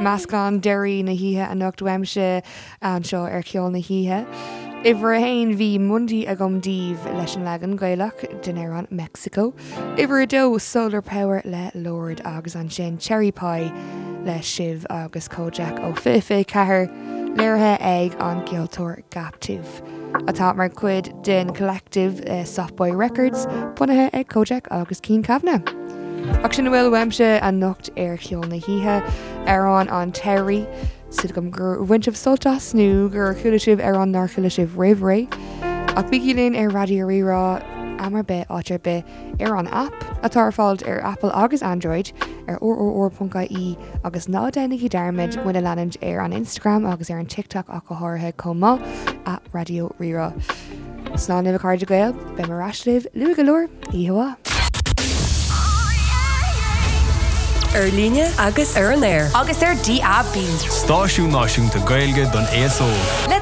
meascán deirí na híthe a nocht weimse an seo ar ceol na híthe. I bhar a hain bhí mundí a gom díomh leis an legan gaileach den ar an Mexico. I bhar a dó Solar Power le Lord agus an sin Cherry Pie le Shiv agus Kojak ó Fife Cahar léirthe ag an Gealtóir Gaptive. Atá mar cuid den Collective Softboy Records bunathe ag Kojak agus Cian Kavanagh. Ach sin bhfuil weimse an nocht ar cheol na híthe ar an Terry Sid gom gur winship soltas nu gur chuilisib ar an narchuilisib rivray. Ach bigilin ar Radio Rira amar be áitir be ar an app atá fáilt ar Apple agus Android ar or.ie agus ná dénig I darmid muna leanint ar an Instagram agus ar an TikTok a go háirithe comá at Radio Rira. Sná nuh cardide gael, be mar rasliv, lu galore, ihuá. Líne agus ar an air. Agus ar DAB. Stáisiú náisiúnta Gaeilge don ESO.